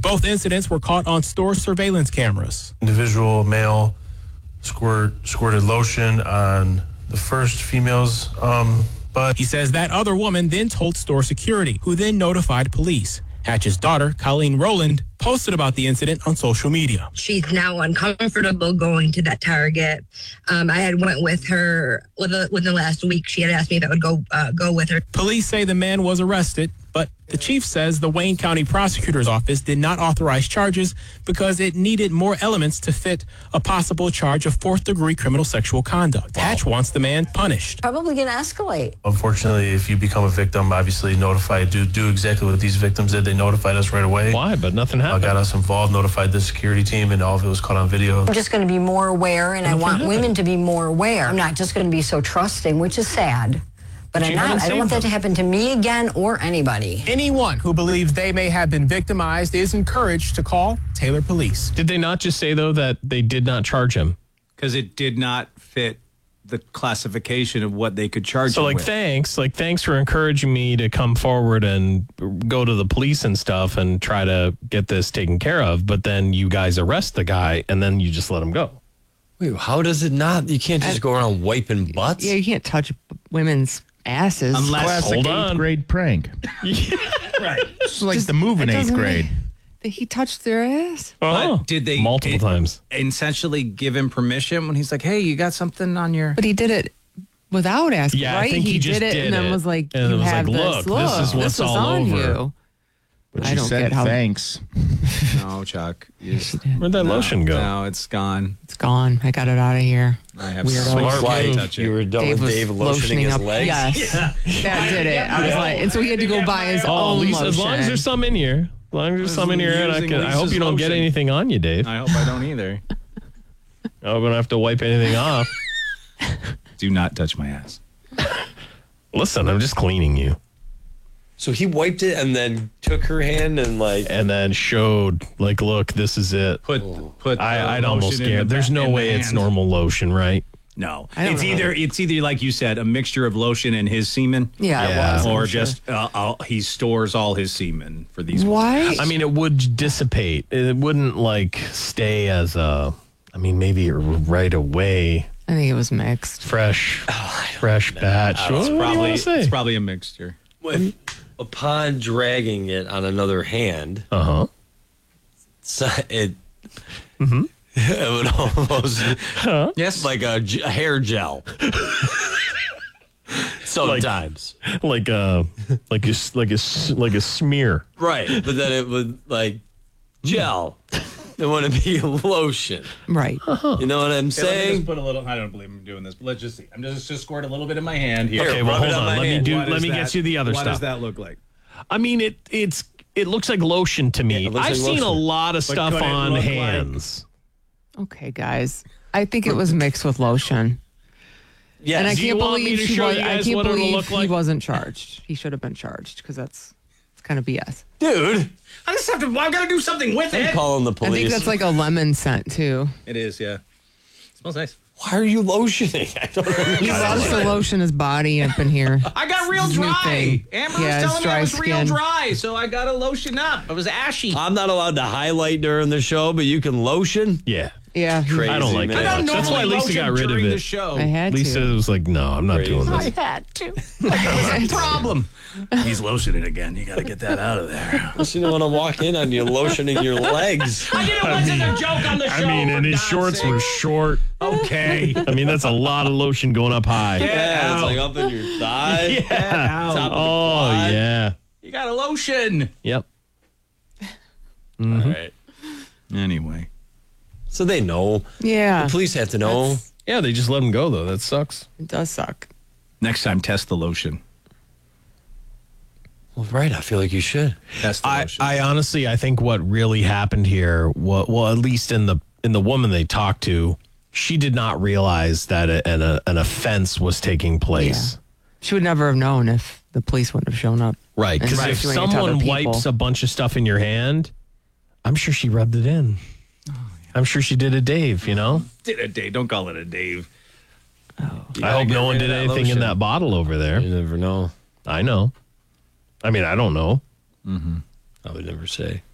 Both incidents were caught on store surveillance cameras. Individual male squirted lotion on the first female's butt. He says that other woman then told store security, who then notified police. Hatch's daughter, Colleen Rowland, posted about the incident on social media. She's now uncomfortable going to that Target. I had went with her within the last week. She had asked me if I would go with her. Police say the man was arrested, but the chief says the Wayne County Prosecutor's Office did not authorize charges because it needed more elements to fit a possible charge of fourth-degree criminal sexual conduct. Wow. Hatch wants the man punished. Probably going to escalate. Unfortunately, if you become a victim, obviously notify, do exactly what these victims did. They notified us right away. Why? But nothing happened. Got us involved, notified the security team, and all of it was caught on video. I'm just going to be more aware, and I want women to be more aware. I'm not just going to be so trusting, which is sad. But I don't want that to happen to me again or anybody. Anyone who believes they may have been victimized is encouraged to call Taylor Police. Did they not just say, though, that they did not charge him? Because it did not fit the classification of what they could charge him with. Thanks for encouraging me to come forward and go to the police and stuff and try to get this taken care of. But then you guys arrest the guy and then you just let him go. Wait, how does it not? You can't just go around wiping butts? Yeah, you can't touch women's asses. Unless hold an on. 8th grade prank. Right. It's like the move in 8th grade. He touched their ass? Oh, did they multiple times essentially give him permission when he's like, hey, you got something on your... But he did it without asking, yeah, right? I think he did just it and then was like, and you was have like, this. look, this is what's all on over. You. But I she don't said get how... thanks. No, Chuck. Where'd that lotion go? No, it's gone. It's gone. I got it out of here. I have Smart touch it. You were done with Dave lotioning his legs? Yes. That did it. I was like, and so he had to go buy his own lotion. As long as there's some in here. As long as there's some in here, and I hope you don't get anything on you, Dave. I hope I don't either. I hope I don't have to wipe anything off. Do not touch my ass. Listen, I'm just cleaning you. So he wiped it and then took her hand and then showed look, this is it. I'd almost scared. There's no way it's normal lotion, right? No, it's either like you said, a mixture of lotion and his semen. Yeah, it was. Or just he stores all his semen for these. Why? I mean, it would dissipate. It wouldn't stay as a. I mean, maybe right away. I think it was mixed. Fresh batch. It's probably a mixture. Upon dragging it on another hand, it would almost like a hair gel. Sometimes, like a smear, right? But then it would gel. It wouldn't be lotion, right? You know what I'm saying? Just put a little. I don't believe I'm doing this, but let's just see. I'm just squirt a little bit in my hand here. Okay, well hold on. Let me get you the other stuff. What does that look like? I mean, it looks like lotion to me. I've seen a lot of stuff on hands. Okay, guys. I think it was mixed with lotion. Yeah, and I can't believe he wasn't charged. He should have been charged because it's kind of BS. Dude, I just have to. I gotta do something with it. I'm calling the police. I think that's like a lemon scent too. It is, yeah. It smells nice. Why are you lotioning? I don't know. He loves to lotion his body up in here. I got real dry. Amber was telling me I was real skin. dry, so I got to lotion up. I was ashy. I'm not allowed to highlight during the show, but you can lotion. Yeah. Yeah. Crazy, I don't like man. that. That's why Lisa got rid of it. The show. I had Lisa was like, no, I'm not doing this. I had to. What's the problem? He's lotioning again. You got to get that out of there. You don't want to walk in on you lotioning your legs. I didn't want to joke on the show. I mean, and his shorts were short. Okay. I mean, that's a lot of lotion going up high. Yeah, it's like up in your thigh. Yeah. Top of the Oh, quad. yeah. You got a lotion. Yep. All right. Anyway. So they know. Yeah. The police have to know. Yeah, they just let him go, though. That sucks. It does suck. Next time, test the lotion. Well, right. I feel like you should. Test the lotion. I honestly, I think what really happened here, well, at least in the woman they talked to, she did not realize that an offense was taking place. Yeah. She would never have known if the police wouldn't have shown up. Right, because if someone wipes a bunch of stuff in your hand, I'm sure she rubbed it in. Oh, yeah. I'm sure she did a Dave, you know? Did a Dave. Don't call it a Dave. Oh. I hope no one did anything in that bottle over there. You never know. I know. I mean, I don't know. Mm-hmm. I would never say.